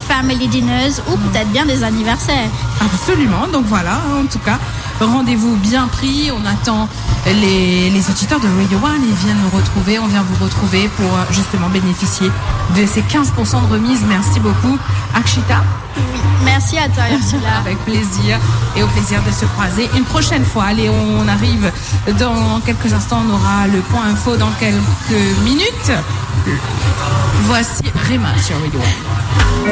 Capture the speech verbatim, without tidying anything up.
family dinners ou peut-être bien des anniversaires. Absolument, donc voilà, en tout cas, rendez-vous bien pris. On attend les, les auditeurs de Radio One, ils viennent nous retrouver, on vient vous retrouver pour justement bénéficier de ces quinze pour cent de remise. Merci beaucoup, Akshita. Oui, merci à toi, Ursula. Avec plaisir et au plaisir de se croiser une prochaine fois. Allez, on arrive dans quelques instants, on aura le point info dans quelques minutes. Voici Rema sur Radio One.